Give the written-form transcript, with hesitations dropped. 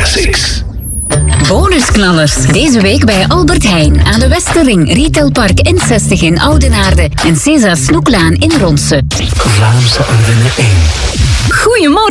Classics. Bonusknallers. Deze week bij Albert Heijn aan de Westerring, Retailpark N60 in Oudenaarde en César Snoeklaan in Ronse. Vlaamse Ardennen 1. Goedemorgen.